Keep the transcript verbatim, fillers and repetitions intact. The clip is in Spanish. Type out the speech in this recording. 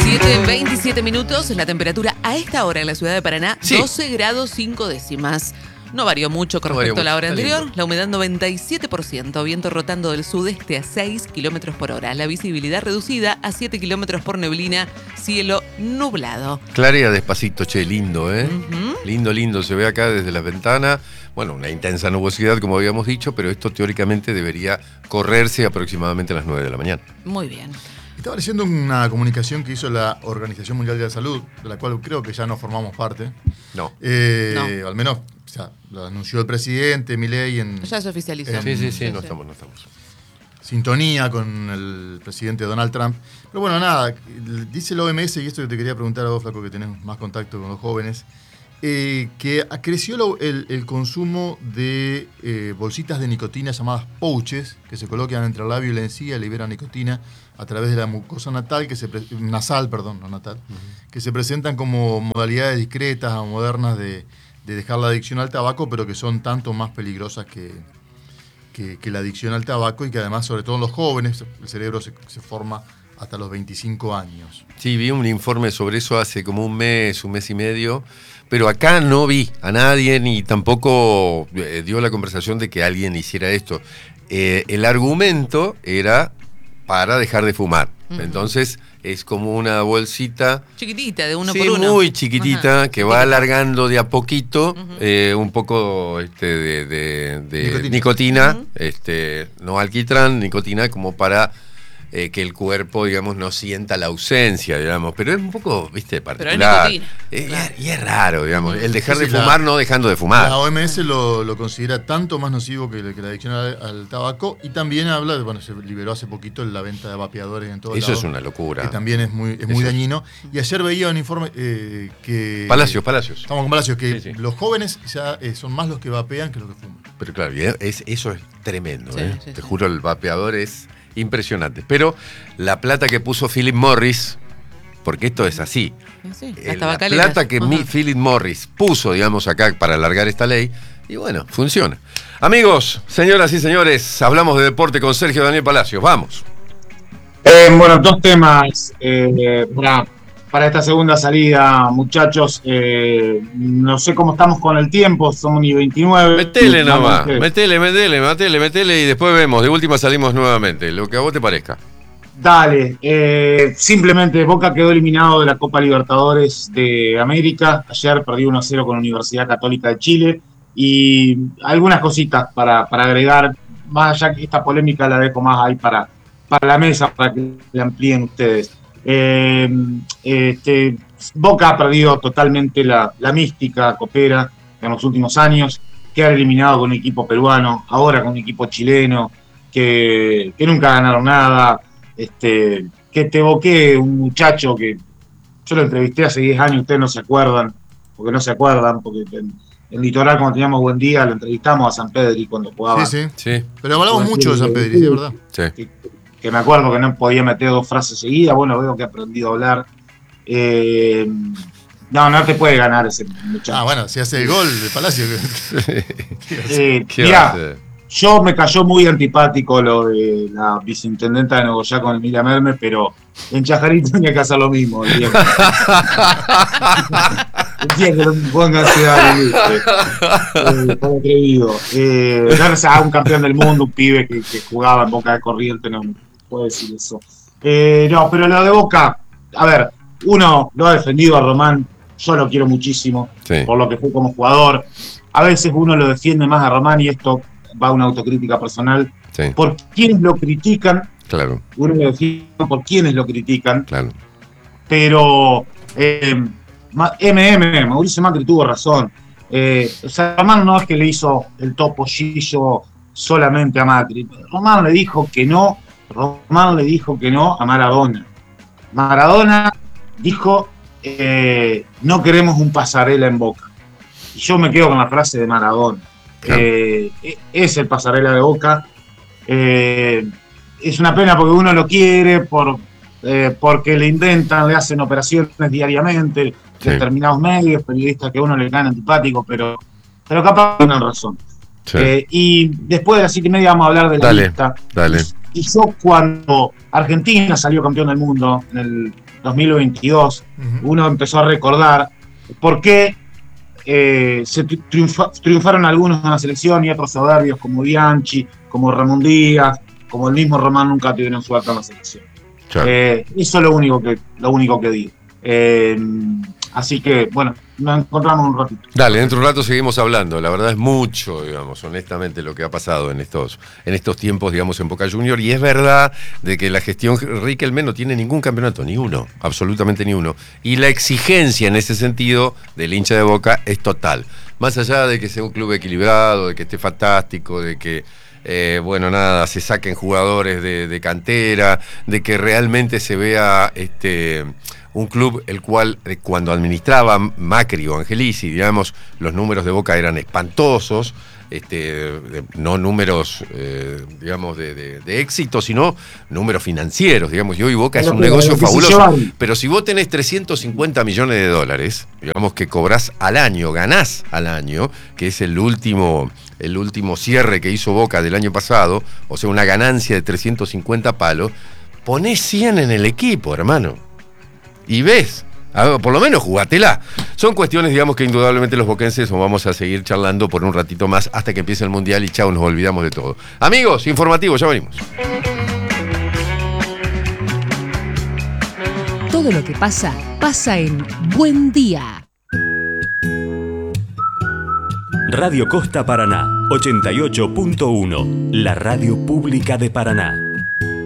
siete, veintisiete minutos, la temperatura a esta hora en la ciudad de Paraná, sí. doce grados cinco décimas. No varió mucho con No respecto varió a la mucho, hora está anterior. lindo. La humedad noventa y siete por ciento, viento rotando del sudeste a seis kilómetros por hora. La visibilidad reducida a siete kilómetros por neblina, cielo nublado. Clarea despacito, che, lindo, ¿eh? Uh-huh. Lindo, lindo, se ve acá desde la ventana. Bueno, una intensa nubosidad, como habíamos dicho, pero esto teóricamente debería correrse aproximadamente a las nueve de la mañana. Muy bien. Estaba leyendo una comunicación que hizo la Organización Mundial de la Salud, de la cual creo que ya no formamos parte. No. Eh, No. Al menos, o sea, lo anunció el presidente Milei en, Ya se oficializó. Eh, Sí, sí, sí, Sí, no sí. estamos, no estamos. sintonía con el presidente Donald Trump. Pero bueno, nada, dice el O M S, y esto que te quería preguntar a vos, Flaco, que tenés más contacto con los jóvenes, eh, que creció lo- el, el consumo de eh, bolsitas de nicotina llamadas pouches, que se colocan entre el labio y la encía y liberan nicotina a través de la mucosa natal, que se pre- nasal, perdón, no natal, uh-huh. que se presentan como modalidades discretas o modernas de, de dejar la adicción al tabaco, pero que son tanto más peligrosas que, que, que la adicción al tabaco, y que además, sobre todo en los jóvenes, el cerebro se, se forma hasta los veinticinco años. Sí, vi un informe sobre eso hace como un mes, un mes y medio, pero acá no vi a nadie ni tampoco eh, dio la conversación de que alguien hiciera esto. Eh, el argumento era para dejar de fumar. Uh-huh. Entonces es como una bolsita Chiquitita, de uno sí, por uno. muy chiquitita, Ajá. que va alargando de a poquito Uh-huh. eh, un poco este, de, de, de Nicotina. nicotina, Uh-huh. este, no alquitrán, nicotina, como para eh, que el cuerpo, digamos, no sienta la ausencia, digamos. Pero es un poco, viste, particular. nicotina, Eh, claro. Y es raro, digamos, el dejar Sí, de sí, la- fumar no dejando de fumar. La O M S lo, lo considera tanto más nocivo que, que la adicción al, al tabaco, y también habla, de, bueno, se liberó hace poquito la venta de vapeadores en todo Eso lado, es una locura. que también es muy, es muy Eso es- dañino. Y ayer veía un informe eh, que... Palacios, Palacios. Estamos con Palacios, que Sí, sí. los jóvenes ya eh, son más los que vapean que los que fuman. Pero claro, y es, eso es tremendo, Sí, ¿eh? sí, Te sí. juro, el vapeador es impresionante. Pero la plata que puso Philip Morris, porque esto es así, Sí, eh, las la tabacaleras. plata que Ajá. mi, Philip Morris puso, digamos, acá para alargar esta ley, y bueno, funciona. Amigos, señoras y señores, hablamos de deporte con Sergio Daniel Palacios. Vamos. Eh, bueno, dos temas eh, para, para esta segunda salida, muchachos. Eh, no sé cómo estamos con el tiempo, somos ni veintinueve. Metele Vamos, nomás, eh, metele, metele, metele, metele y después vemos. De última salimos nuevamente, lo que a vos te parezca. Dale, eh, simplemente Boca quedó eliminado de la Copa Libertadores de América. Ayer perdió uno a cero con la Universidad Católica de Chile. Y algunas cositas para, para agregar, más allá que esta polémica la dejo más ahí para, para la mesa, para que la amplíen ustedes. Eh, este, Boca ha perdido totalmente la, la mística copera en los últimos años, quedar eliminado con un equipo peruano, ahora con un equipo chileno, que, que nunca ganaron nada. Este, que te evoqué un muchacho que yo lo entrevisté hace diez años, ustedes no se acuerdan, porque no se acuerdan, porque en, en Litoral, cuando teníamos Buen Día, lo entrevistamos a San Pedri cuando jugaba. Sí, sí. Sí, Pero hablamos Bueno, mucho de sí, San Pedri, sí, es verdad. sí. Que, que me acuerdo que no podía meter dos frases seguidas. Bueno, veo que he aprendido a hablar. Eh, no, no te puede ganar ese muchacho. Ah, bueno, si hace el gol de Palacio. Eh, ¿Qué mirá, va a hacer? yo me cayó muy antipático lo de la viceintendenta de Nogoyá con Emilia Merme, pero en Chajarí tenía que hacer lo mismo. El día que, el día que lo pongan a ciudad eh, por atrevido. Eh, no, o sea, un campeón del mundo, un pibe que, que jugaba en Boca de Corriente, no puedo decir eso. Eh, no, pero lo de Boca, a ver, uno lo ha defendido a Román, yo lo quiero muchísimo, Sí. por lo que fue como jugador. A veces uno lo defiende más a Román, y esto va a una autocrítica personal, Sí, por quienes lo critican, claro, uno lo defiende por quienes lo critican, claro. pero eh, Ma- M M, Mauricio Macri tuvo razón. Eh, o sea, Román no es que le hizo el topollillo solamente a Macri. Román le dijo que no, Román le dijo que no a Maradona. Maradona dijo, eh, no queremos un pasarela en Boca. Y yo me quedo con la frase de Maradona. Claro. Eh, es el pasarela de Boca. Eh, es una pena porque uno lo quiere, por, eh, porque le inventan, le hacen operaciones diariamente, Sí. determinados medios, periodistas que a uno le caen antipáticos, pero, pero capaz tienen razón. Sí. Eh, y después de las siete y media vamos a hablar de la Dale, lista. dale. Y yo, cuando Argentina salió campeón del mundo en el dos mil veintidós, uh-huh. uno empezó a recordar por qué eh, se triunfa, triunfaron algunos en la selección y otros soberbios como Bianchi, como Ramón Díaz, como el mismo Román nunca tuvieron suerte en la selección. Claro. Eh, eso es lo único que, lo único que digo. Eh, así que, bueno, nos encontramos un ratito. Dale, dentro de un rato seguimos hablando. La verdad es mucho, digamos, honestamente, lo que ha pasado en estos, en estos tiempos, digamos, en Boca Juniors. Y es verdad de que la gestión Riquelme no tiene ningún campeonato, ni uno, absolutamente ni uno. Y la exigencia en ese sentido del hincha de Boca es total. Más allá de que sea un club equilibrado, de que esté fantástico, de que Eh, bueno, nada, se saquen jugadores de, de cantera, de que realmente se vea este, un club el cual eh, cuando administraba Macri o Angelici, digamos, los números de Boca eran espantosos, este, de, no números, eh, digamos, de, de, de éxito, sino números financieros, digamos, y hoy Boca pero, es un pero, negocio fabuloso, pero si vos tenés trescientos cincuenta millones de dólares, digamos que cobrás al año, ganás al año, que es el último... el último cierre que hizo Boca del año pasado, o sea, una ganancia de trescientos cincuenta palos, ponés cien en el equipo, hermano. Y ves, por lo menos jugátela. Son cuestiones, digamos, que indudablemente los boquenses nos vamos a seguir charlando por un ratito más hasta que empiece el Mundial y chao, nos olvidamos de todo. Amigos, informativos, ya venimos. Todo lo que pasa, pasa en Buen Día. Radio Costa Paraná, ochenta y ocho punto uno, la radio pública de Paraná.